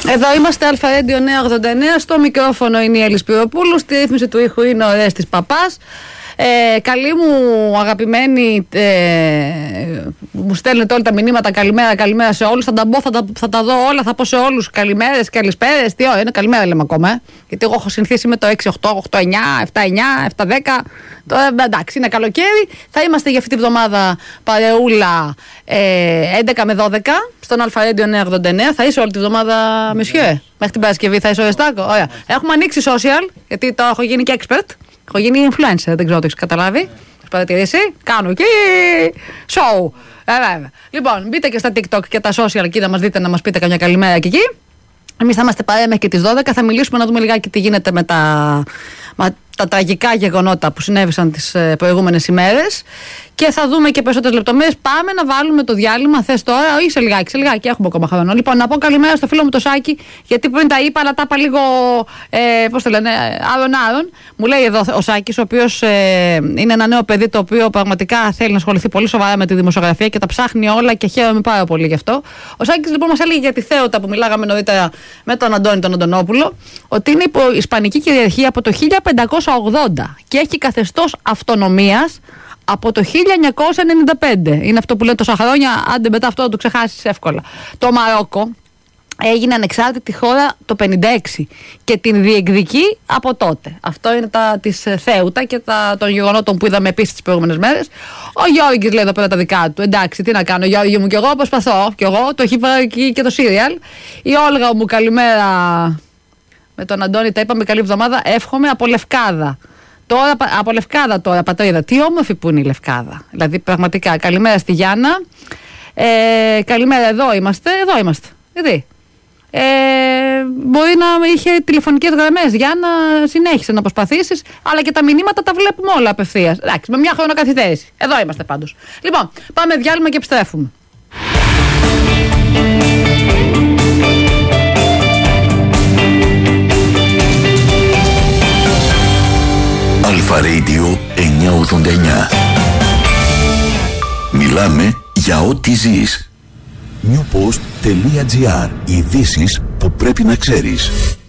Εδώ είμαστε, Αλφα Radio 989. Στο μικρόφωνο είναι η Έλλη Σπυροπούλου. Στη ρύθμιση του ήχου είναι ο Ρέστης Παπάς. Καλή μου αγαπημένη, μου στέλνετε όλα τα μηνύματα. Καλημέρα σε όλους. Θα τα μπω, θα τα δω όλα. Θα πω σε όλους καλημέρες, καλησπέρες. Τι ώρα είναι, καλημέρα λέμε ακόμα. Γιατί εγώ έχω συνηθίσει με το 6-8, 8-9, 7-9, 7-10. Τώρα εντάξει, είναι καλοκαίρι. Θα είμαστε για αυτή τη βδομάδα παρεούλα 11 με 12 στον Αλφα Radio 989. Θα είσαι όλη τη βδομάδα, μεσιέ. Μέχρι την Παρασκευή θα είσαι ο Ρεστάκο. Ωραία. Έχουμε ανοίξει social, γιατί τώρα έχω γίνει και expert. Έχω γίνει influencer, δεν ξέρω αν το έχεις καταλάβει. Έχεις παρατηρήσει. Κάνω εκεί show. Βέβαια. Λοιπόν, μπείτε και στα TikTok και τα social εκεί να μας δείτε, να μας πείτε καμιά καλημέρα και εκεί. Εμείς θα είμαστε παρέα μέχρι και τις 12. Θα μιλήσουμε να δούμε λιγάκι τι γίνεται με τα τραγικά γεγονότα που συνέβησαν τις προηγούμενες ημέρες. Και θα δούμε και περισσότερες λεπτομέρειες. Πάμε να βάλουμε το διάλειμμα. Θες τώρα, ή σε λιγάκι, έχουμε ακόμα χρόνο. Λοιπόν, να πω καλημέρα στο φίλο μου το Σάκη, γιατί πριν τα είπα, αλλά τα είπα λίγο, πώς το λένε, άρον. Μου λέει εδώ ο Σάκης, ο οποίος είναι ένα νέο παιδί, το οποίο πραγματικά θέλει να ασχοληθεί πολύ σοβαρά με τη δημοσιογραφία και τα ψάχνει όλα και χαίρομαι πάρα πολύ γι' αυτό. Ο Σάκης λοιπόν μας έλεγε για τη Θέοτα που μιλάγαμε νωρίτερα με τον Αντώνη τον Αντωνόπουλο, ότι είναι υπό ισπανική κυριαρχία από το 1580 και έχει καθεστώς αυτονομίας από το 1995. Είναι αυτό που λένε τόσα χρόνια, άντε μετά αυτό να το ξεχάσεις εύκολα. Το Μαρόκο έγινε ανεξάρτητη χώρα το 1956 και την διεκδικεί από τότε. Αυτό είναι της Θέουτα και των γεγονότων που είδαμε επίσης τις προηγούμενες μέρες. Ο Γιώργης λέει εδώ πέρα τα δικά του. Εντάξει, τι να κάνω, Γιώργη μου, και εγώ προσπαθώ. Και εγώ το έχει πάρει και το σύριαλ. Η Όλγα μου, καλημέρα. Με τον Αντώνη τα είπαμε, καλή εβδομάδα. Εύχομαι από Λευκάδα. Τώρα, από Λευκάδα τώρα, πατρίδα. Τι όμορφη που είναι η Λευκάδα. Δηλαδή, πραγματικά, καλημέρα στη Γιάννα. Καλημέρα, εδώ είμαστε. Δηλαδή, μπορεί να είχε τηλεφωνικές γραμμές. Γιάννα, συνέχισε να προσπαθήσεις. Αλλά και τα μηνύματα τα βλέπουμε όλα απευθείας. Εντάξει, με μια χρονοκαθυστέρηση. Εδώ είμαστε πάντως. Λοιπόν, πάμε διάλειμμα και επιστρέφουμε. Αλφα Radio 989. Μιλάμε για ό,τι ζεις. Newpost.gr. Ειδήσεις που πρέπει να ξέρεις.